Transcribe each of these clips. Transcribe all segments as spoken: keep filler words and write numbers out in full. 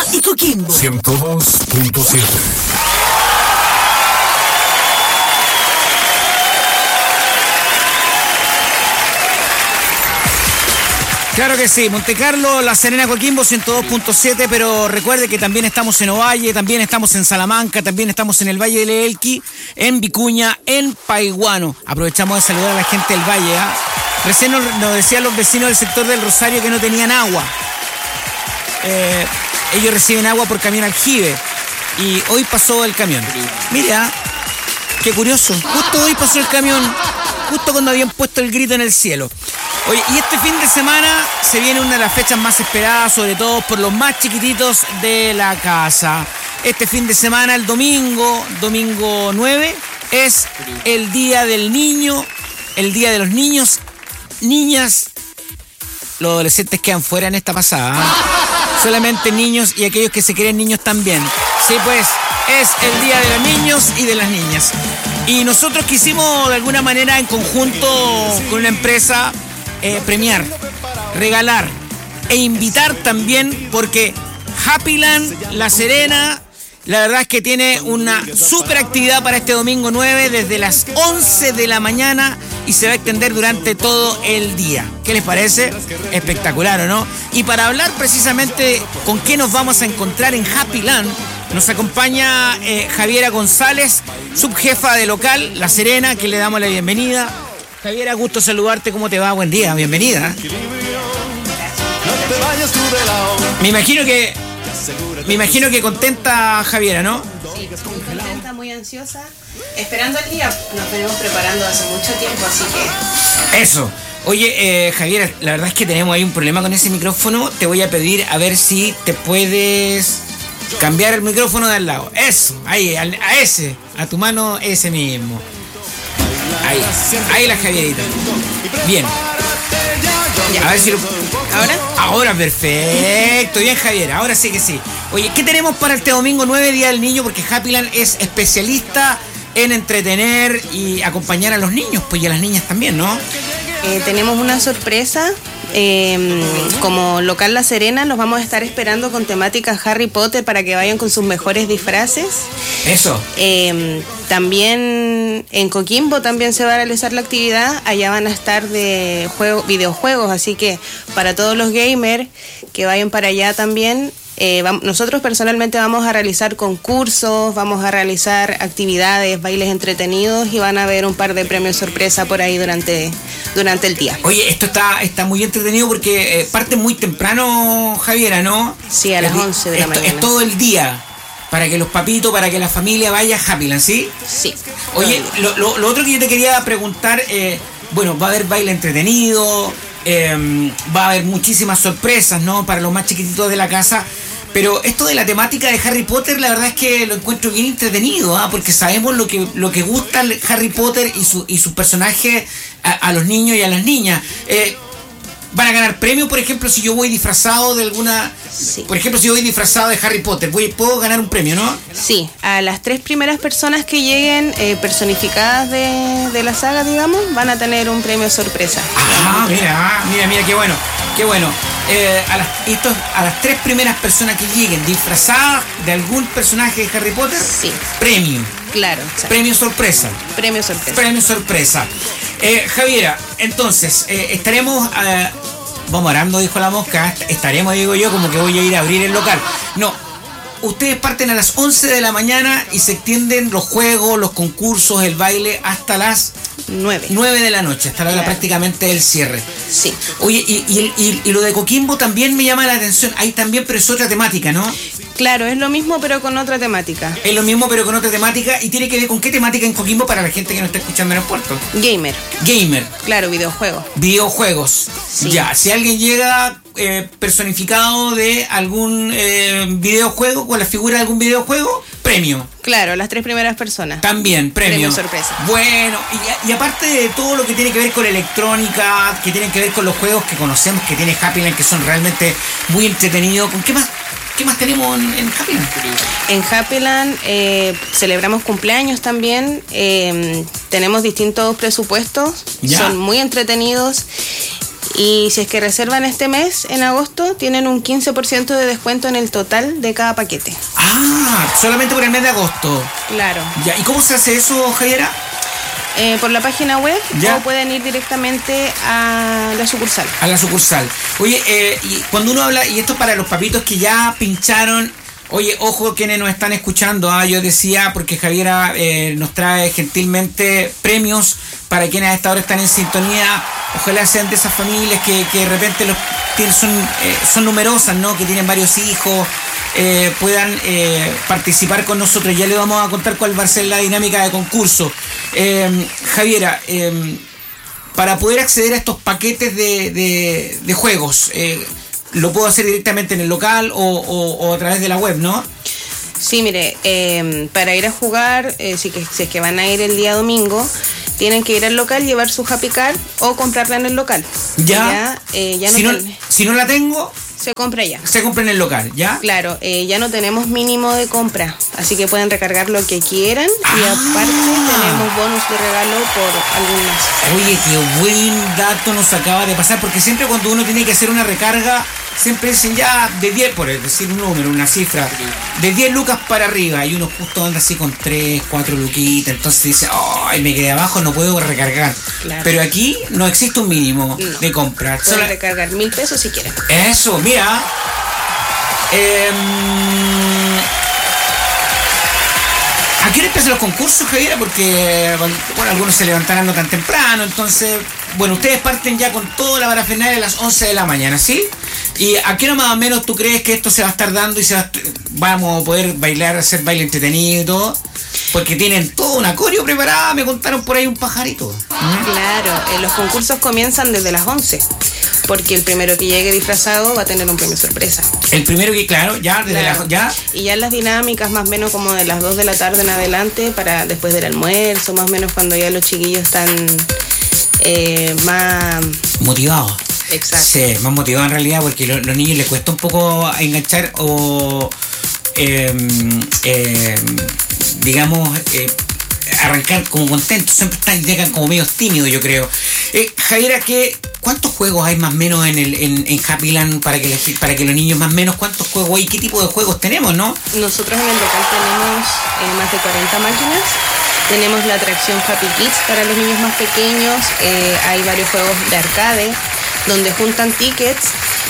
y Coquimbo. ciento dos punto siete. Claro que sí, Monte Carlo, La Serena, Coquimbo, ciento dos punto siete, pero recuerde que también estamos en Ovalle, también estamos en Salamanca, también estamos en el Valle del Elqui, en Vicuña, en Paiguano. Aprovechamos de saludar a la gente del Valle, ¿eh? Recién nos, nos decían los vecinos del sector del Rosario que no tenían agua. Eh, ellos reciben agua por camión aljibe y hoy pasó el camión. Mira, qué curioso, justo hoy pasó el camión, justo cuando habían puesto el grito en el cielo. Oye, y este fin de semana se viene una de las fechas más esperadas, sobre todo por los más chiquititos de la casa. Este fin de semana, el domingo, domingo nueve, es el Día del Niño, el Día de los Niños, niñas. Los adolescentes quedan fuera en esta pasada, ¿eh? Solamente niños y aquellos que se creen niños también. Sí, pues, es el Día de los Niños y de las Niñas. Y nosotros quisimos, de alguna manera, en conjunto con una empresa, Eh, premiar, regalar e invitar también, porque Happyland La Serena, la verdad es que tiene una super actividad para este domingo nueve desde las once de la mañana y se va a extender durante todo el día. ¿Qué les parece? Espectacular, ¿o no? Y para hablar precisamente con qué nos vamos a encontrar en Happyland, nos acompaña eh, Javiera González, subjefa de local La Serena, que le damos la bienvenida. Javiera, gusto saludarte, ¿cómo te va? Buen día, bienvenida. Me imagino que me imagino que contenta Javiera, ¿no? Sí, muy contenta, muy ansiosa, esperando el día. Nos venimos preparando hace mucho tiempo, así que... Eso. Oye, eh, Javiera, la verdad es que tenemos ahí un problema con ese micrófono. Te voy a pedir a ver si te puedes cambiar el micrófono de al lado. Eso, ahí, a ese, a tu mano ese mismo. Ahí, ahí la Javierita. Bien. A ver si lo... ¿Ahora? Ahora, perfecto. Bien, Javier. Ahora sí que sí. Oye, ¿qué tenemos para este domingo nueve, Día del Niño? Porque Happyland es especialista en entretener y acompañar a los niños, pues, y a las niñas también, ¿no? Eh, tenemos una sorpresa. Eh, como local La Serena los vamos a estar esperando con temática Harry Potter para que vayan con sus mejores disfraces. Eso. Eh, también en Coquimbo también se va a realizar la actividad. Allá van a estar de juego, videojuegos, así que para todos los gamers que vayan para allá también. Eh, vamos, nosotros personalmente vamos a realizar concursos, vamos a realizar actividades, bailes entretenidos y van a haber un par de premios sorpresa por ahí durante, durante el día. Oye, esto está, está muy entretenido porque eh, parte muy temprano, Javiera, ¿no? Sí, a las once de la esto, mañana. Es todo el día, para que los papitos, para que la familia vaya a Happyland, ¿sí? Sí. Oye, lo, lo, lo otro que yo te quería preguntar, eh, bueno, va a haber baile entretenido, eh, va a haber muchísimas sorpresas, ¿no? Para los más chiquititos de la casa. Pero esto de la temática de Harry Potter, la verdad es que lo encuentro bien entretenido, ¿ah? Porque sabemos lo que lo que gusta Harry Potter y su y sus personajes a, a los niños y a las niñas. Eh, ¿Van a ganar premios, por ejemplo, si yo voy disfrazado de alguna... Sí. Por ejemplo, si yo voy disfrazado de Harry Potter, voy, puedo ganar un premio, ¿no? Sí, a las tres primeras personas que lleguen eh, personificadas de, de la saga, digamos, van a tener un premio sorpresa. Ah, mira, mira, mira, qué bueno, qué bueno. Eh, a, las, estos, a las tres primeras personas que lleguen disfrazadas de algún personaje de Harry Potter, sí. Premio. Claro, exacto. Premio sorpresa. Premio sorpresa. Premio sorpresa. Eh, Javiera, entonces, eh, estaremos... Eh, vamos arando, dijo la mosca. Estaremos, digo yo, como que voy a ir a abrir el local. No, ustedes parten a las once de la mañana y se extienden los juegos, los concursos, el baile hasta las... nueve. nueve de la noche, hasta la hora Claro. prácticamente del cierre. Sí. Oye, y, y, y, y lo de Coquimbo también me llama la atención. Ahí también, pero es otra temática, ¿no? Claro, es lo mismo pero con otra temática. Es lo mismo, pero con otra temática. ¿Y tiene que ver con qué temática en Coquimbo para la gente que no está escuchando en el puerto? Gamer. Gamer. Claro, videojuegos. Videojuegos. Sí. Ya, si alguien llega eh, personificado de algún eh, videojuego, con la figura de algún videojuego, premio. Claro, las tres primeras personas. También, premio. Premio sorpresa. Bueno, y, y aparte de todo lo que tiene que ver con electrónica, que tienen que ver con los juegos que conocemos que tiene Happyland, que son realmente muy entretenidos, ¿con qué más? ¿Qué más tenemos en, en Happyland? En Happyland eh, celebramos cumpleaños también. Eh, tenemos distintos presupuestos. Ya. Son muy entretenidos. Y si es que reservan este mes, en agosto, tienen un quince por ciento de descuento en el total de cada paquete. Ah, solamente por el mes de agosto. Claro. Ya, ¿y cómo se hace eso, Javiera? Eh, por la página web ¿Ya? o pueden ir directamente a la sucursal. A la sucursal. Oye, eh, y cuando uno habla, y esto es para los papitos que ya pincharon, oye, ojo quienes nos están escuchando, ah, yo decía, porque Javiera eh, nos trae gentilmente premios para quienes a esta hora están en sintonía, ojalá sean de esas familias que, que de repente los tienen, son, eh, son numerosas, ¿no? Que tienen varios hijos, eh, puedan eh, participar con nosotros. Ya le vamos a contar cuál va a ser la dinámica de concurso. Eh, Javiera, eh, para poder acceder a estos paquetes de, de, de juegos, eh, ¿lo puedo hacer directamente en el local o, o, o a través de la web, no? Sí, mire, eh, para ir a jugar, eh, si, que, si es que van a ir el día domingo, tienen que ir al local, llevar su Happy Card o comprarla en el local. Ya, ya, eh, ya no si, no, ten... si no la tengo, se compra ya. Se compra en el local, ¿ya? Claro, eh, ya no tenemos mínimo de compra, así que pueden recargar lo que quieran ah. y aparte tenemos bonus de regalo por algunas. Oye, qué buen dato nos acaba de pasar, porque siempre cuando uno tiene que hacer una recarga, siempre dicen ya de diez, por decir un número, una cifra, de diez lucas para arriba, y uno justo anda así con tres, cuatro luquitas, entonces dice, ay, me quedé abajo, no puedo recargar. Claro. Pero aquí no existe un mínimo no. de compra. Pueden Solo... recargar mil pesos si quieren. Eso, mira. Eh, ¿A qué hora empiezan los concursos, Javiera? Porque bueno, algunos se levantarán no tan temprano, entonces, bueno, ustedes parten ya con toda la parafernalia a las once de la mañana, ¿sí? ¿Y a qué hora más o menos tú crees que esto se va a estar dando y se va a, vamos a poder bailar, hacer baile entretenido y todo? Porque tienen toda una coreo preparada, me contaron por ahí un pajarito. ¿Mm? Claro, eh, los concursos comienzan desde las once, porque el primero que llegue disfrazado va a tener un premio sorpresa. El primero que, claro, ya, desde claro. la, ya. Y ya las dinámicas más o menos como de las dos de la tarde en adelante, para después del almuerzo, más o menos cuando ya los chiquillos están eh, más... motivados. Exacto. Sí, más motivados en realidad, porque lo, los niños les cuesta un poco enganchar o... Eh, eh, digamos... Eh, arrancar como contentos, siempre están, llegan como medio tímidos, yo creo. Eh, Javiera, ¿qué, ¿cuántos juegos hay más o menos en el en, en Happyland para que para que los niños más o menos cuántos juegos hay? ¿Qué tipo de juegos tenemos, no? Nosotros en el local tenemos eh, más de cuarenta máquinas. Tenemos la atracción Happy Kids para los niños más pequeños. Eh, hay varios juegos de arcade donde juntan tickets.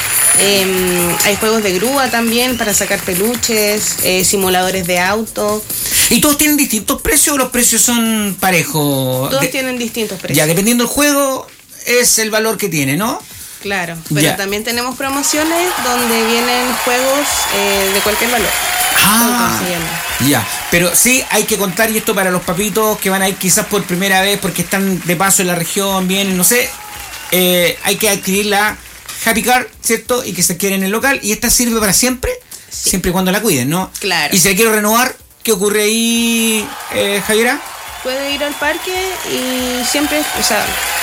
Eh, hay juegos de grúa también para sacar peluches, eh, simuladores de auto. ¿Y todos tienen distintos precios o los precios son parejos? Todos de, tienen distintos precios. Ya, dependiendo del juego, es el valor que tiene, ¿no? Claro, pero ya. también tenemos promociones donde vienen juegos eh, de cualquier valor. Ah, ya, pero sí hay que contar, y esto para los papitos que van a ir quizás por primera vez porque están de paso en la región, vienen, no sé, eh, hay que adquirir la Happy Card, ¿cierto? Y que se adquiere en el local, y esta sirve para siempre, sí. Siempre y cuando la cuiden, ¿no? Claro. Y si la quiero renovar, ¿qué ocurre ahí, eh, Javiera? Puede ir al parque y siempre, o sea,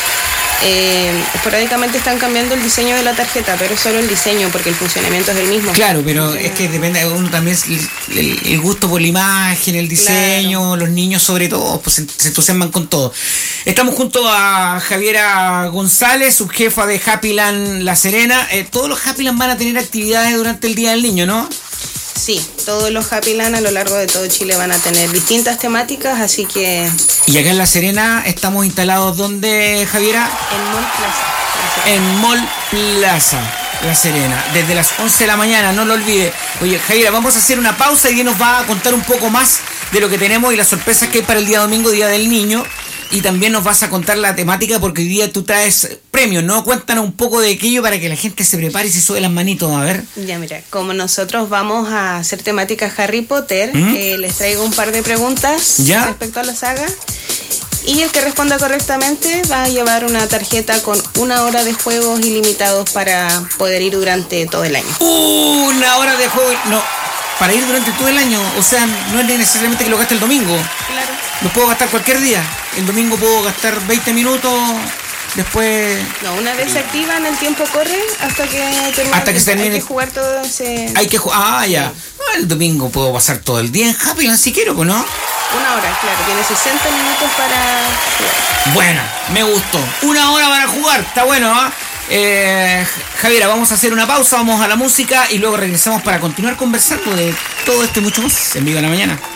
eh, esporádicamente están cambiando el diseño de la tarjeta, pero es solo el diseño porque el funcionamiento es el mismo. Claro, pero es que depende, uno también el, el, el gusto por la imagen, el diseño, claro. Los niños sobre todo, pues se, se entusiasman con todo. Estamos junto a Javiera González, subjefa de Happyland La Serena. Eh, todos los Happyland van a tener actividades durante el Día del Niño, ¿no? Sí, todos los Happyland a lo largo de todo Chile van a tener distintas temáticas, así que... ¿Y acá en La Serena estamos instalados dónde, Javiera? En Mall Plaza. En Mall Plaza, La Serena, desde las once de la mañana, no lo olvide. Oye, Javiera, vamos a hacer una pausa y nos va a contar un poco más de lo que tenemos y las sorpresas que hay para el día domingo, Día del Niño. Y también nos vas a contar la temática porque hoy día tú traes premios, ¿no? Cuéntanos un poco de aquello para que la gente se prepare y se sube las manitos, a ver. Ya, mira, como nosotros vamos a hacer temática Harry Potter, ¿Mm? eh, les traigo un par de preguntas ¿Ya? respecto a la saga. Y el que responda correctamente va a llevar una tarjeta con una hora de juegos ilimitados para poder ir durante todo el año. Una hora de juego, no, para ir durante todo el año, o sea, no es necesariamente que lo gaste el domingo. Claro. Lo puedo gastar cualquier día. El domingo puedo gastar veinte minutos, después... No, una vez se activan, el tiempo corre hasta que termine. Hasta que se termine. Hay que jugar todo ese... Hay que jugar, ah, ya. No, el domingo puedo pasar todo el día en Happyland si quiero, pues, ¿no? Una hora, claro, tiene sesenta minutos para jugar. Bueno, me gustó. Una hora para jugar, está bueno, ¿ah? ¿eh? Eh, Javiera, vamos a hacer una pausa, vamos a la música y luego regresamos para continuar conversando de todo esto y mucho más en Viva la Mañana.